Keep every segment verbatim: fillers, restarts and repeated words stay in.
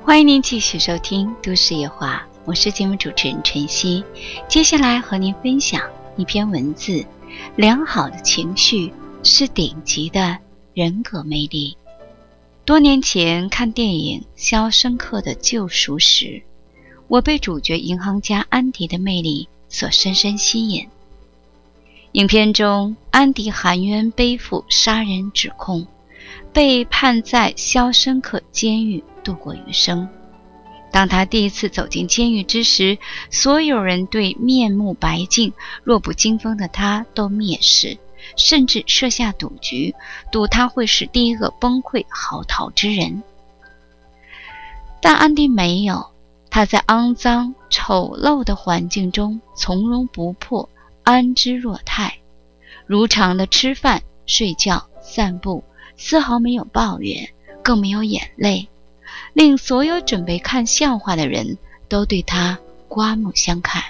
欢迎您继续收听都市夜话，我是节目主持人晨曦。接下来和您分享一篇文字，良好的情绪是顶级的人格魅力。多年前看电影《肖申克的救赎》时，我被主角银行家安迪的魅力所深深吸引。影片中，安迪含冤背负杀人指控，被判在肖申克监狱度过余生。当他第一次走进监狱之时，所有人对面目白净、弱不禁风的他都蔑视，甚至设下赌局，赌他会是第一个崩溃嚎啕之人。但安迪没有，他在肮脏丑陋的环境中从容不迫，安之若泰，如常的吃饭、睡觉、散步，丝毫没有抱怨，更没有眼泪，令所有准备看笑话的人都对他刮目相看。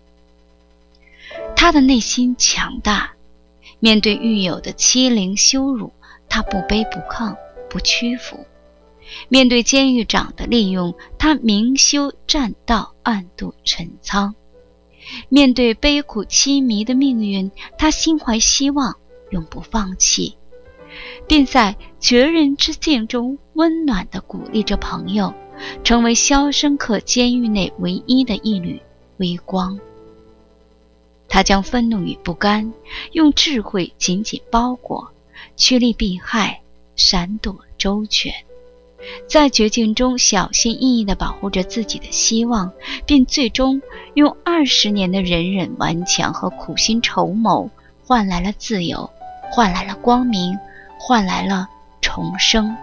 他的内心强大，面对狱友的欺凌羞辱，他不卑不亢，不屈服；面对监狱长的利用，他明修栈道，暗度陈仓；面对悲苦凄迷的命运，他心怀希望，永不放弃，并在绝人之境中温暖地鼓励着朋友，成为肖申克监狱内唯一的一缕微光。他将愤怒与不甘用智慧紧紧包裹，趋利避害，闪躲周全，在绝境中小心翼翼地保护着自己的希望，并最终用二十年的忍忍顽强和苦心筹谋换来了自由，换来了光明，换来了重生。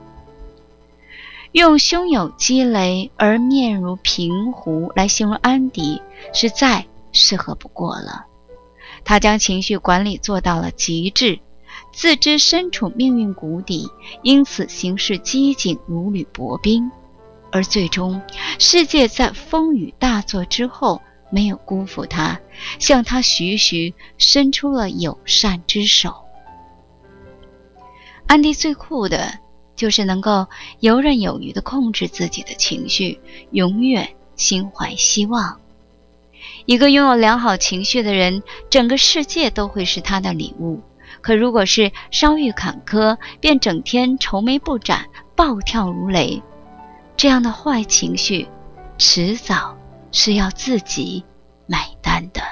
用胸有积雷而面如平湖来形容安迪是再适合不过了。他将情绪管理做到了极致，自知身处命运谷底，因此行事机警如履薄冰，而最终世界在风雨大作之后没有辜负他，向他徐徐伸出了友善之手。安迪最酷的就是能够游刃有余地控制自己的情绪，永远心怀希望。一个拥有良好情绪的人，整个世界都会是他的礼物。可如果是稍遇坎坷便整天愁眉不展，暴跳如雷，这样的坏情绪迟早是要自己买单的。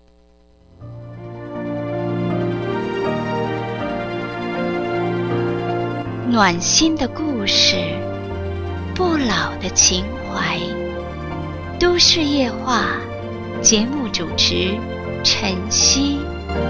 暖心的故事，不老的情怀，都市夜话，节目主持晨曦。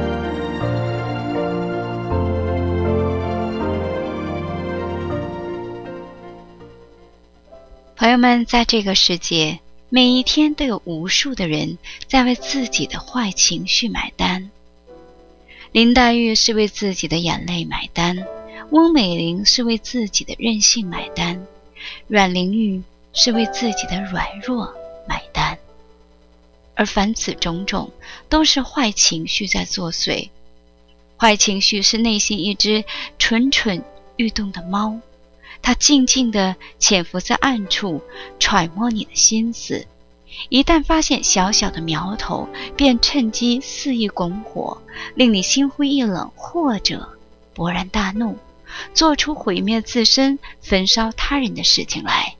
朋友们，在这个世界，每一天都有无数的人在为自己的坏情绪买单。林黛玉是为自己的眼泪买单，翁美玲是为自己的任性买单，阮玲玉是为自己的软弱买单。而凡此种种，都是坏情绪在作祟。坏情绪是内心一只蠢蠢欲动的猫，它静静地潜伏在暗处，揣摩你的心思，一旦发现小小的苗头，便趁机肆意拱火，令你心灰意冷，或者勃然大怒，做出毁灭自身、焚烧他人的事情来。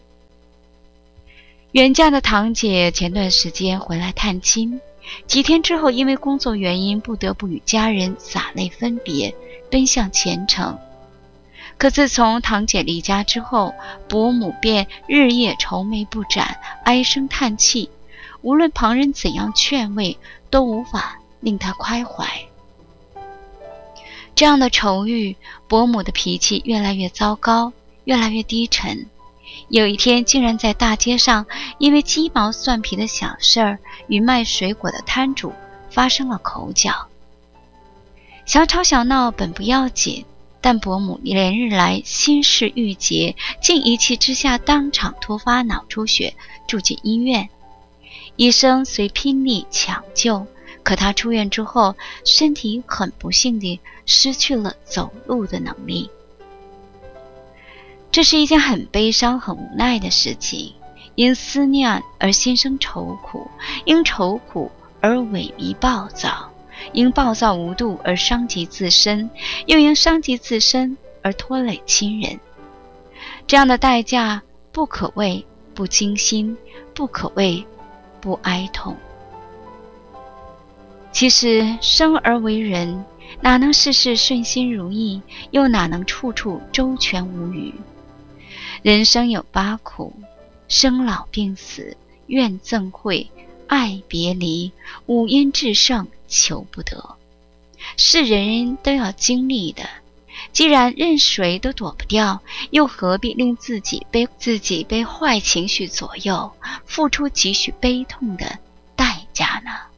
远嫁的堂姐前段时间回来探亲，几天之后因为工作原因不得不与家人洒泪分别，奔向前程。可自从堂姐离家之后，伯母便日夜愁眉不展，唉声叹气，无论旁人怎样劝慰，都无法令她开怀。这样的愁郁，伯母的脾气越来越糟糕，越来越低沉。有一天竟然在大街上因为鸡毛蒜皮的小事儿与卖水果的摊主发生了口角。小吵小闹本不要紧，但伯母连日来心事郁结，竟一气之下当场突发脑出血，住进医院。医生虽拼力抢救，可他出院之后，身体很不幸地失去了走路的能力。 这是一件很悲伤很无奈的事情，因思念而心生愁苦，因愁苦而萎靡暴躁，因暴躁无度而伤及自身，又因伤及自身而拖累亲人。这样的代价不可谓不惊心，不可谓不哀痛。其实生而为人，哪能事事顺心如意，又哪能处处周全无虞？人生有八苦：生老病死、怨憎会、爱别离、五阴炽盛、求不得，是人人都要经历的。既然任谁都躲不掉，又何必令自己被自己被坏情绪左右，付出几许悲痛的代价呢？